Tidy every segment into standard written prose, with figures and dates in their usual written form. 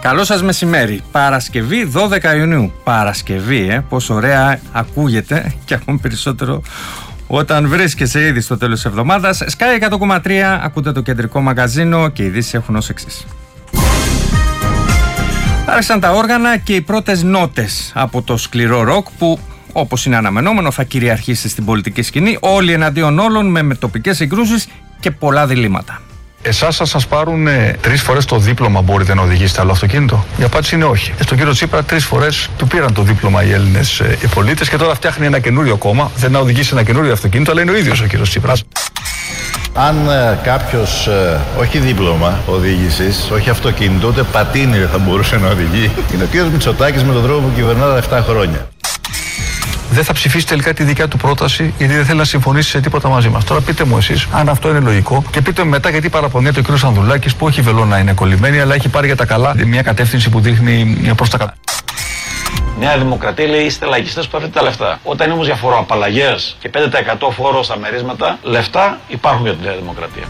Καλό σας μεσημέρι. Παρασκευή 12 Ιουνίου. Παρασκευή, πόσο ωραία ακούγεται και ακόμη περισσότερο όταν βρίσκεσαι ήδη στο τέλος της εβδομάδας. Sky 100,3, ακούτε το κεντρικό μαγαζίνο και οι ειδήσεις έχουν ως εξής. Άρχισαν τα όργανα και οι πρώτες νότες από το σκληρό ροκ που, όπως είναι αναμενόμενο, θα κυριαρχήσει στην πολιτική σκηνή, όλοι εναντίον όλων, με τοπικές συγκρούσεις και πολλά διλήμματα. Εσάς θα σας πάρουν 3 φορές το δίπλωμα, μπορείτε να οδηγήσετε άλλο αυτοκίνητο? Η απάντηση είναι όχι. Στον κύριο Τσίπρα 3 φορές του πήραν το δίπλωμα οι Έλληνες οι πολίτες και τώρα φτιάχνει ένα καινούριο κόμμα. Δεν να οδηγήσει ένα καινούριο αυτοκίνητο, αλλά είναι ο ίδιος ο κύριος Τσίπρας. Αν κάποιος όχι δίπλωμα οδήγησης, όχι αυτοκίνητο, ούτε πατίνι θα μπορούσε να οδηγεί, είναι ο κύριος Μητσοτάκης με τον τρόπο που κυβερνά τα 7 χρόνια. Δεν θα ψηφίσει τελικά τη δικιά του πρόταση, γιατί δεν θέλει να συμφωνήσει σε τίποτα μαζί μας. Τώρα πείτε μου εσείς αν αυτό είναι λογικό και πείτε μου μετά γιατί παραπονιέται ο κ. Ανδρουλάκης που όχι βελόνα είναι κολλημένη, αλλά έχει πάρει για τα καλά μια κατεύθυνση που δείχνει προς τα κάτω. Νέα Δημοκρατία λέει είστε λαϊκιστές που αφήνετε τα λεφτά. Όταν είναι όμως για φοροαπαλλαγές και 5% φόρο στα μερίσματα, λεφτά υπάρχουν για τη Νέα Δημοκρατία.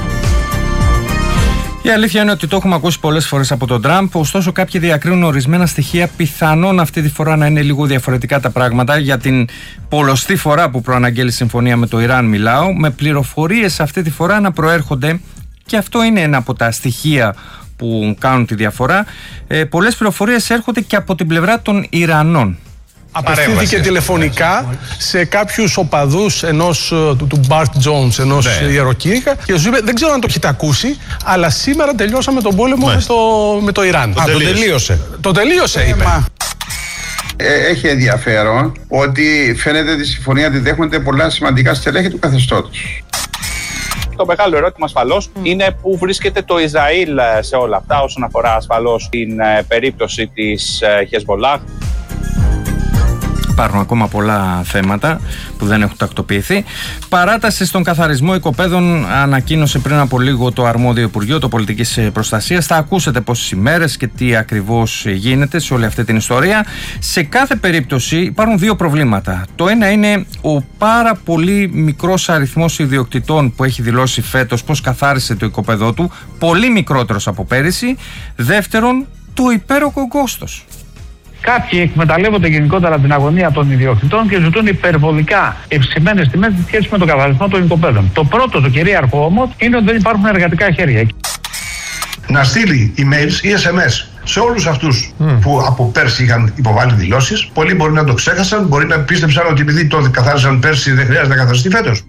Η αλήθεια είναι ότι το έχουμε ακούσει πολλές φορές από τον Τραμπ, ωστόσο κάποιοι διακρίνουν ορισμένα στοιχεία πιθανόν αυτή τη φορά να είναι λίγο διαφορετικά τα πράγματα. Για την πολλοστή φορά που προαναγγέλει συμφωνία με το Ιράν μιλάω, με πληροφορίες αυτή τη φορά να προέρχονται, και αυτό είναι ένα από τα στοιχεία που κάνουν τη διαφορά, πολλές πληροφορίες έρχονται και από την πλευρά των Ιρανών. Απευθύνθηκε τηλεφωνικά σε κάποιους οπαδούς του Μπαρτ Τζόνς, ενός ιεροκήρυκα, και τους είπε: δεν ξέρω αν το έχετε ακούσει, αλλά σήμερα τελειώσαμε τον πόλεμο με το Ιράν. Το τελείωσε. Το τελείωσε, είπε. Έχει ενδιαφέρον ότι φαίνεται ότι η συμφωνία τη δέχονται πολλά σημαντικά στελέχη του καθεστώτος. Το μεγάλο ερώτημα ασφαλώς είναι πού βρίσκεται το Ισραήλ σε όλα αυτά, όσον αφορά ασφαλώς την περίπτωση της Χεσμολάχ. Υπάρχουν ακόμα πολλά θέματα που δεν έχουν τακτοποιηθεί. Παράταση στον καθαρισμό οικοπαίδων ανακοίνωσε πριν από λίγο το αρμόδιο Υπουργείο, το Πολιτικής Προστασίας. Θα ακούσετε πόσες ημέρες και τι ακριβώς γίνεται σε όλη αυτή την ιστορία. Σε κάθε περίπτωση υπάρχουν δύο προβλήματα. Το ένα είναι ο πάρα πολύ μικρός αριθμός ιδιοκτητών που έχει δηλώσει φέτος πως καθάρισε το οικοπαίδο του, πολύ μικρότερος από πέρυσι. Δεύτερον, το υπέροχο κόστος. Κάποιοι εκμεταλλεύονται γενικότερα την αγωνία των ιδιοκτητών και ζητούν υπερβολικά αυξημένες τιμές σε σχέση με τον καθαρισμό των οικοπαίδων. Το πρώτο, το κυρίαρχο όμως, είναι ότι δεν υπάρχουν εργατικά χέρια. Να στείλει emails ή SMS σε όλους αυτούς που από πέρσι είχαν υποβάλει δηλώσεις. Πολλοί μπορεί να το ξέχασαν, μπορεί να πίστεψαν ότι επειδή το καθάρισαν πέρσι δεν χρειάζεται να καθαριστεί φέτος.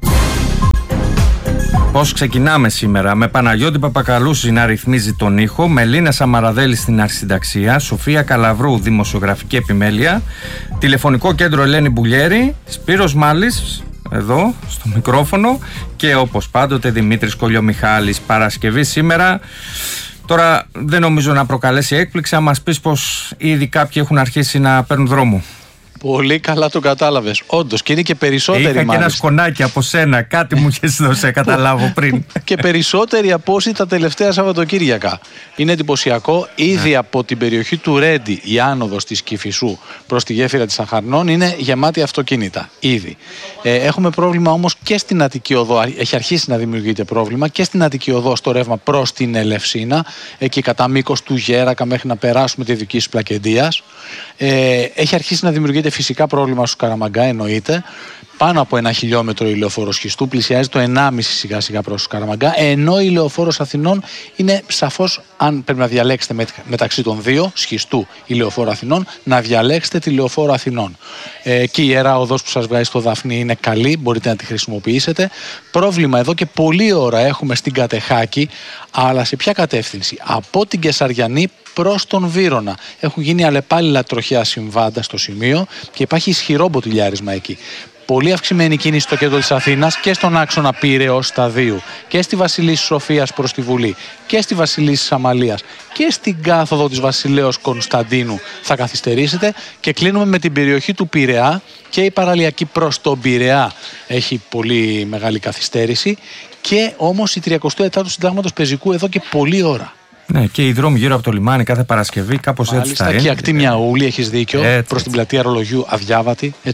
Πώς ξεκινάμε σήμερα? Με Παναγιώτη Παπακαλούση να ρυθμίζει τον ήχο, Μελίνα Σαμαραδέλη στην αρχισυνταξία, Σοφία Καλαβρού δημοσιογραφική επιμέλεια, τηλεφωνικό κέντρο Ελένη Μπουλιέρη, Σπύρος Μάλης εδώ στο μικρόφωνο και όπως πάντοτε Δημήτρης Κολιομιχάλης. Παρασκευή σήμερα. Τώρα δεν νομίζω να προκαλέσει έκπληξη αν μας πεις πως ήδη κάποιοι έχουν αρχίσει να παίρνουν δρόμο. Πολύ καλά το κατάλαβες. Όντως, και είναι και περισσότεροι. Είχα και ένα σκονάκι από σένα, κάτι μου είχες δώσει, καταλάβω πριν. Και περισσότεροι από όσοι τα τελευταία Σαββατοκύριακα. Είναι εντυπωσιακό. Ήδη από την περιοχή του Ρέντι, η άνοδος της Κηφισού προς τη γέφυρα της Αχαρνών είναι γεμάτη αυτοκίνητα. Ήδη. Έχουμε πρόβλημα όμως και στην Αττική Οδό. Έχει αρχίσει να δημιουργείται πρόβλημα και στην Αττική Οδό στο ρεύμα προς την Ελευσίνα. Εκεί κατά μήκος του Γέρακα μέχρι να περάσουμε τη Δική Πλακεντίας. Έχει αρχίσει να δημιουργείται φυσικά πρόβλημα στους Καραμαγκά, εννοείται. Πάνω από 1 χιλιόμετρο η λεωφόρος Σχιστού, πλησιάζει το 1,5 σιγά σιγά προς τους Καραμαγκά, ενώ η λεωφόρος Αθηνών είναι σαφώς, αν πρέπει να διαλέξετε μεταξύ των δύο, Σχιστού ή λεωφόρο Αθηνών, να διαλέξετε τη λεωφόρο Αθηνών. Και η Ιερά Οδός που σας βγάζει στο Δαφνί είναι καλή, μπορείτε να τη χρησιμοποιήσετε. Πρόβλημα εδώ και πολλή ώρα έχουμε στην Κατεχάκη, αλλά σε ποια κατεύθυνση? Από την Κεσαριανή προς τον Βύρωνα. Έχουν γίνει αλλεπάλληλα τροχαία συμβάντα στο σημείο και υπάρχει ισχυρό μποτιλιάρισμα εκεί. Πολύ αυξημένη κίνηση στο κέντρο της Αθήνας και στον άξονα Πύρεως Σταδίου και στη Βασιλής Σοφίας προς τη Βουλή και στη Βασιλής Αμαλίας και στην κάθοδο της Βασιλέως Κωνσταντίνου θα καθυστερήσετε και κλείνουμε με την περιοχή του Πειραιά και η παραλιακή προς τον Πειραιά έχει πολύ μεγάλη καθυστέρηση και όμως η 34ου Συντάγματος Πεζικού εδώ και πολλή ώρα. Ναι, και οι δρόμοι γύρω από το λιμάνι κάθε Παρασκευή κάπως έτσι θα είναι. Και ακτή Μιαούλη, έχεις δίκιο, προς την πλατεία Ρολογιού αδιάβατη, έτσι είναι.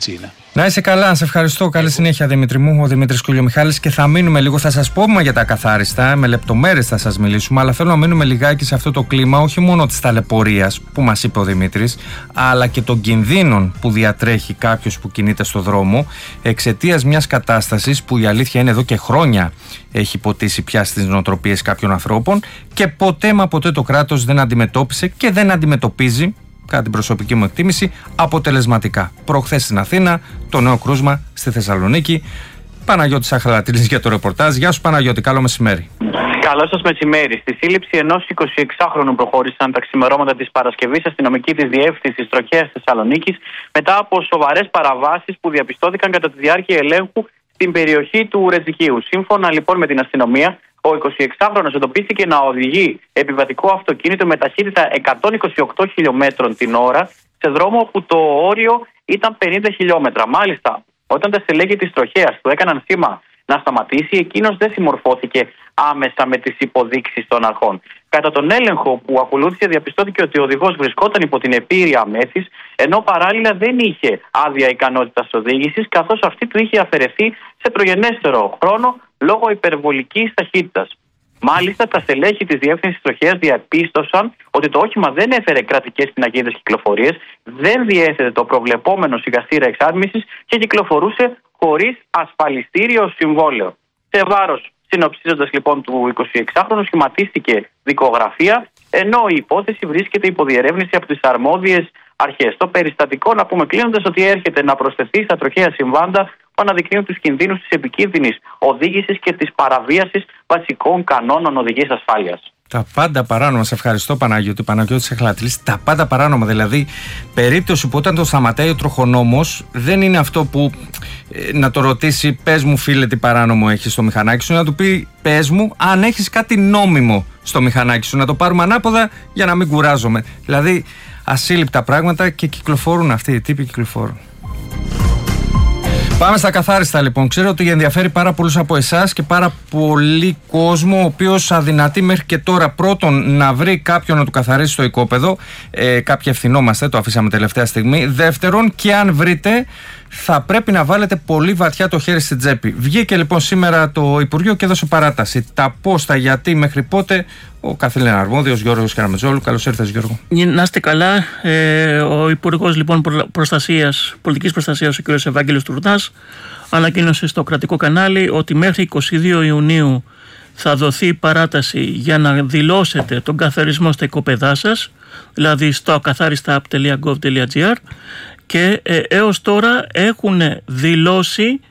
Να είσαι καλά, σε ευχαριστώ. Καλή συνέχεια, Δημήτρη μου. Ο Δημήτρης Κουλιομιχάλης. Και θα μείνουμε λίγο, θα σας πούμε για τα ακαθάριστα, με λεπτομέρειες θα σας μιλήσουμε, αλλά θέλω να μείνουμε λιγάκι σε αυτό το κλίμα, όχι μόνο της ταλαιπωρίας που μας είπε ο Δημήτρης, αλλά και των κινδύνων που διατρέχει κάποιος που κινείται στο δρόμο εξαιτίας μιας κατάστασης που η αλήθεια είναι εδώ και χρόνια έχει ποτίσει πια στις νοοτροπίες κάποιων ανθρώπων και ποτέ μα ποτέ το κράτος δεν αντιμετώπισε και δεν αντιμετωπίζει, κατά την προσωπική μου εκτίμηση, αποτελεσματικά. Προχθές στην Αθήνα, το νέο κρούσμα στη Θεσσαλονίκη. Παναγιώτης Αχαλατήλης για το ρεπορτάζ. Γεια σου Παναγιώτη, καλό μεσημέρι. Καλό σας μεσημέρι. Στη σύλληψη ενός 26χρονου προχώρησαν τα ξημερώματα της Παρασκευής αστυνομικοί της Διεύθυνσης Τροχέας Θεσσαλονίκης μετά από σοβαρές παραβάσεις που διαπιστώθηκαν κατά τη διάρκεια ελέγχου στην περιοχή του Ρετζικίου. Σύμφωνα λοιπόν με την αστυνομία, ο 26χρονος εντοπίστηκε να οδηγεί επιβατικό αυτοκίνητο με ταχύτητα 128 χιλιόμετρων την ώρα σε δρόμο που το όριο ήταν 50 χιλιόμετρα. Μάλιστα, όταν τα στελέχη της Τροχέας του έκαναν σήμα να σταματήσει, εκείνος δεν συμμορφώθηκε άμεσα με τις υποδείξεις των αρχών. Κατά τον έλεγχο που ακολούθησε, διαπιστώθηκε ότι ο οδηγός βρισκόταν υπό την επίρρεια μέθης, ενώ παράλληλα δεν είχε άδεια ικανότητας οδήγησης, καθώς αυτή του είχε αφαιρεθεί σε προγενέστερο χρόνο λόγω υπερβολικής ταχύτητας. Μάλιστα, τα στελέχη της Διεύθυνσης Τροχέας διαπίστωσαν ότι το όχημα δεν έφερε κρατικές πινακίδες κυκλοφορίες, δεν διέθετε το προβλεπόμενο σιγαστήρα εξάρτησης και κυκλοφορούσε χωρίς ασφαλιστήριο συμβόλαιο. Σε βάρος, συνοψίζοντας λοιπόν του 26χρονου, σχηματίστηκε δικογραφία, ενώ η υπόθεση βρίσκεται υπό διερεύνηση από τις αρμόδιες αρχές. Το περιστατικό, να πούμε κλείνοντας, ότι έρχεται να προσθεθεί στα τροχαία συμβάντα που αναδεικνύουν τους κινδύνους της επικίνδυνης οδήγησης και της παραβίασης βασικών κανόνων οδηγίας ασφάλειας. Τα πάντα παράνομα, σε ευχαριστώ Παναγιώτη, Παναγιώτης Αχλατήλης. Τα πάντα παράνομα, δηλαδή περίπτωση που όταν το σταματάει ο τροχονόμος δεν είναι αυτό που να το ρωτήσει πες μου φίλε τι παράνομο έχεις στο μηχανάκι σου, να του πει πες μου αν έχεις κάτι νόμιμο στο μηχανάκι σου, να το πάρουμε ανάποδα για να μην κουράζομαι. Δηλαδή ασύλληπτα πράγματα και κυκλοφορούν αυτοί οι τύποι, κυκλοφορούν. Πάμε στα καθάριστα λοιπόν. Ξέρω ότι ενδιαφέρει πάρα πολλούς από εσάς και πάρα πολύ κόσμο ο οποίος αδυνατεί μέχρι και τώρα πρώτον να βρει κάποιον να του καθαρίσει το οικόπεδο. Κάποιοι ευθυνόμαστε, το αφήσαμε τελευταία στιγμή. Δεύτερον, και αν βρείτε θα πρέπει να βάλετε πολύ βαθιά το χέρι στην τσέπη. Βγήκε λοιπόν σήμερα το Υπουργείο και έδωσε παράταση. Τα πώς, τα γιατί, μέχρι πότε, ο καθήλυνα αρμόδιος Γιώργος Καραμετζόλου. Καλώς ήρθες Γιώργο. Να είστε καλά. Ο Υπουργός λοιπόν Πολιτικής Προστασίας, ο κ. Ευάγγελος Τουρνάς, ανακοίνωσε στο κρατικό κανάλι ότι μέχρι 22 Ιουνίου θα δοθεί παράταση για να δηλώσετε τον καθαρισμό στα οικόπεδά σας, δηλαδή στο ακαθάριστα.gov.gr, και έως τώρα έχουν δηλώσει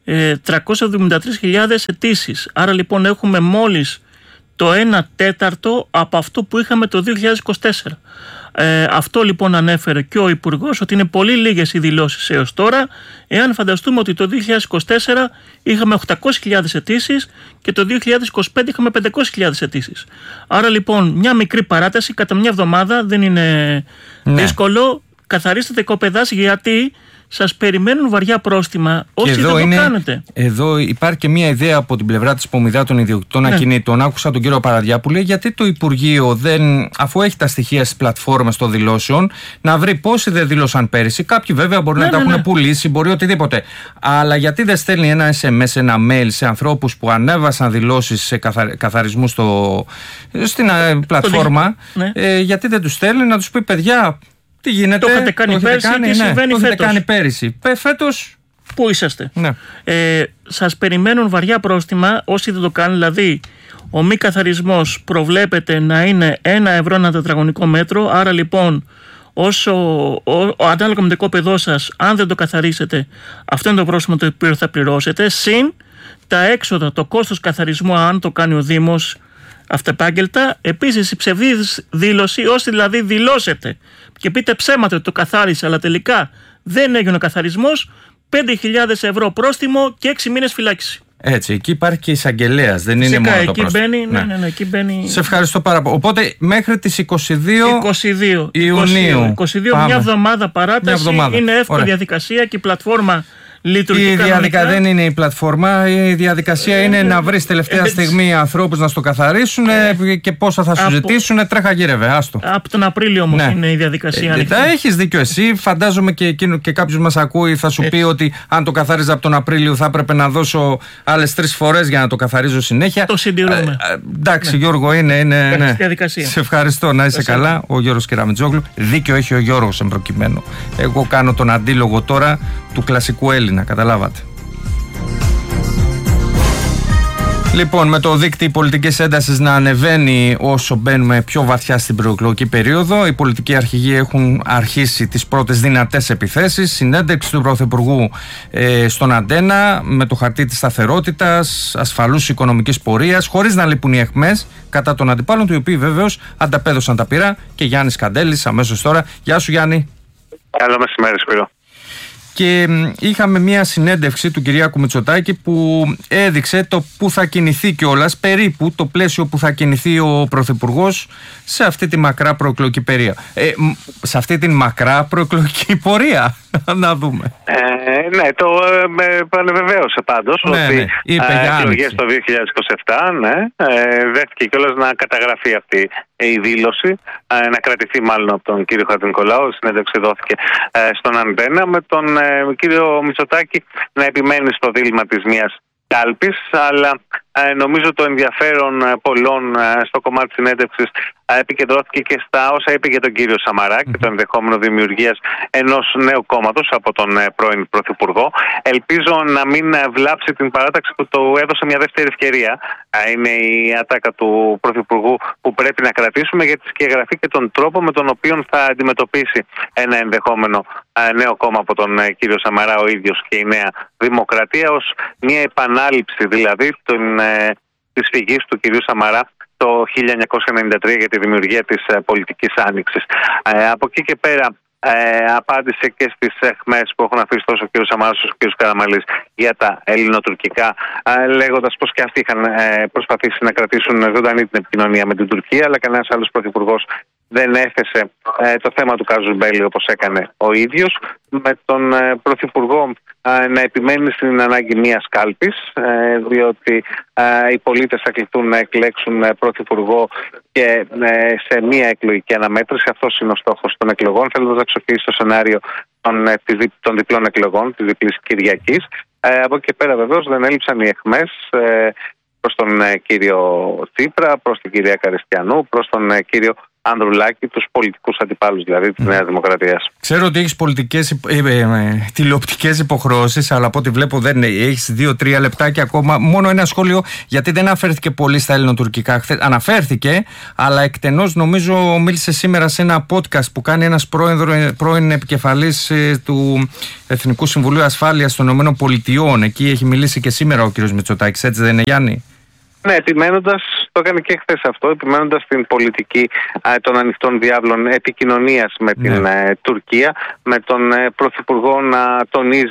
373.000 αιτήσεις. Άρα λοιπόν έχουμε μόλις το 1/4 από αυτό που είχαμε το 2024. Αυτό λοιπόν ανέφερε και ο Υπουργός, ότι είναι πολύ λίγες οι δηλώσεις έως τώρα, εάν φανταστούμε ότι το 2024 είχαμε 800.000 αιτήσεις και το 2025 είχαμε 500.000 αιτήσεις. Άρα λοιπόν μια μικρή παράταση κατά μια εβδομάδα δεν είναι δύσκολο. Καθαρίστε τα οικόπεδά σας, γιατί σας περιμένουν βαριά πρόστιμα όσοι δεν το κάνετε. Εδώ υπάρχει και μια ιδέα από την πλευρά της Πομιδά των ιδιοκτητών ακινήτων. Άκουσα τον κύριο Παραδιά που λέει γιατί το Υπουργείο δεν, αφού έχει τα στοιχεία στις πλατφόρμες των δηλώσεων, να βρει πόσοι δεν δήλωσαν πέρυσι. Κάποιοι βέβαια μπορεί να τα έχουν πουλήσει, μπορεί οτιδήποτε. Αλλά γιατί δεν στέλνει ένα SMS, ένα mail σε ανθρώπους που ανέβασαν δηλώσεις σε καθαρισμού στην πλατφόρμα, γιατί δεν τους στέλνει να τους πει παιδιά. Τι γίνεται, το είχατε κάνει πέρσι, τι συμβαίνει το φέτος. Κάνει πέρυσι. Φέτος πού είσαστε. Ναι. Σας περιμένουν βαριά πρόστιμα όσοι δεν το κάνουν. Δηλαδή ο μη καθαρισμός προβλέπεται να είναι 1 ευρώ ένα τετραγωνικό μέτρο. Άρα λοιπόν ανάλογα με το οικόπεδό σας, αν δεν το καθαρίσετε, αυτό είναι το πρόστιμο το οποίο θα πληρώσετε, συν τα έξοδα, το κόστος καθαρισμού αν το κάνει ο Δήμος αυτεπάγγελτα. Επίσης η ψευδής δήλωση, όσοι δηλαδή δηλώσετε και πείτε ψέματα ότι το καθάρισε αλλά τελικά δεν έγινε ο καθαρισμός, 5.000 ευρώ πρόστιμο και 6 μήνες φυλάκιση. Έτσι, εκεί υπάρχει και εισαγγελέας, δεν είναι μόνο το πρόστιμο. Εκεί μπαίνει. Σε ευχαριστώ πάρα πολύ. Οπότε μέχρι τις 22 Ιουνίου. 22, μια εβδομάδα παράταση, είναι εύκολη διαδικασία και η πλατφόρμα λειτουργεί. Δεν είναι η πλατφόρμα. Η διαδικασία είναι να βρει τελευταία στιγμή ανθρώπους να στο καθαρίσουν και πόσα θα σου ζητήσουν. Τρέχα γύρευε. Άστο. Από τον Απρίλιο όμως είναι η διαδικασία. Έχεις δίκιο εσύ. Φαντάζομαι και κάποιος μας ακούει θα σου πει ότι αν το καθάριζα από τον Απρίλιο θα έπρεπε να δώσω άλλες 3 φορές για να το καθαρίζω συνέχεια. Το συντηρούμε. Εντάξει, Γιώργο, είναι. Διαδικασία. Σε ευχαριστώ, να είσαι καλά. Ο Γιώργος Κεραμετζόγλου. Δίκιο έχει ο Γιώργος εμπροκειμένο. Εγώ κάνω τον αντίλογο τώρα του κλασικού Έλληνα, καταλάβατε. Λοιπόν, με το δίκτυο πολιτικής έντασης να ανεβαίνει όσο μπαίνουμε πιο βαθιά στην προεκλογική περίοδο, οι πολιτικοί αρχηγοί έχουν αρχίσει τις πρώτες δυνατές επιθέσεις. Συνέντευξη του Πρωθυπουργού στον Αντένα με το χαρτί της σταθερότητας, ασφαλούς οικονομικής πορείας, χωρίς να λείπουν οι αιχμές κατά των αντιπάλων του, οι οποίοι βεβαίως ανταπέδωσαν τα πυρά. Και Γιάννης Καντέλης αμέσως τώρα. Γεια σου, Γιάννη. Καλό μεσημέρι, Σπύρο. Και είχαμε μια συνέντευξη του Κυριάκου Μητσοτάκη που έδειξε το που θα κινηθεί κιόλας, περίπου το πλαίσιο που θα κινηθεί ο Πρωθυπουργός σε αυτή τη μακρά προεκλογική πορεία. Σε αυτή τη μακρά προεκλογική πορεία, να δούμε. Ναι, το επανεβεβαίωσε πάντως ότι εκλογές το 2027, δέχτηκε κιόλας να καταγραφεί αυτή η δήλωση, να κρατηθεί μάλλον από τον κύριο Χατζηνικολάου. Η συνέντευξη δόθηκε στον Αντένα, με τον κύριο Μητσοτάκη να επιμένει στο δίλημμα της μιας κάλπης, αλλά νομίζω το ενδιαφέρον πολλών στο κομμάτι της συνέντευξης επικεντρώθηκε και στα όσα είπε για τον κύριο Σαμαρά και το ενδεχόμενο δημιουργίας ενός νέου κόμματος από τον πρώην Πρωθυπουργό. Ελπίζω να μην βλάψει την παράταξη που του έδωσε μια δεύτερη ευκαιρία. Είναι η ατάκα του Πρωθυπουργού που πρέπει να κρατήσουμε για τη σκιαγραφή και τον τρόπο με τον οποίο θα αντιμετωπίσει ένα ενδεχόμενο νέο κόμμα από τον κύριο Σαμαρά ο ίδιος και η Νέα Δημοκρατία, ως μια επανάληψη δηλαδή της φυγής του κυρίου Σαμαρά το 1993 για τη δημιουργία της πολιτικής άνοιξης. Από εκεί και πέρα απάντησε και στις αιχμές που έχουν αφήσει τόσο ο κ. Σαμαράς όσο ο κ. Καραμανλής για τα ελληνοτουρκικά, λέγοντας πως και αυτοί είχαν προσπαθήσει να κρατήσουν ζωντανή την επικοινωνία με την Τουρκία, αλλά κανένας άλλος πρωθυπουργός δεν έθεσε το θέμα του κάζους μπέλι όπως έκανε ο ίδιος, με τον Πρωθυπουργό να επιμένει στην ανάγκη μιας κάλπης, διότι οι πολίτες θα κληθούν να εκλέξουν Πρωθυπουργό και σε μια εκλογική αναμέτρηση. Αυτός είναι ο στόχος των εκλογών, θέλοντας να αξιοποιήσει το σενάριο των διπλών εκλογών, της διπλής Κυριακής. Από εκεί και πέρα βεβαίως δεν έλειψαν οι αιχμές προς τον κύριο Τσίπρα, προς την κυρία Καριστιανού, προς τον κύριο Ανδρουλάκη, τους πολιτικούς αντιπάλους δηλαδή της Νέας Δημοκρατίας. Ξέρω ότι έχεις τηλεοπτικές υποχρεώσεις, αλλά από ό,τι βλέπω δεν έχεις 2-3 λεπτάκια ακόμα. Μόνο ένα σχόλιο, γιατί δεν αναφέρθηκε πολύ στα ελληνοτουρκικά. Αναφέρθηκε, αλλά εκτενώς νομίζω μίλησε σήμερα σε ένα podcast που κάνει ένας πρώην επικεφαλής του Εθνικού Συμβουλίου Ασφάλειας των ΗΠΑ. Εκεί έχει μιλήσει και σήμερα ο κ. Μητσοτάκης, έτσι δεν είναι, Γιάννη? Ναι, επιμένοντας, το έκανε και χθες αυτό, επιμένοντας την πολιτική των ανοιχτών διάβλων επικοινωνίας με την Τουρκία, με τον Πρωθυπουργό να τονίζει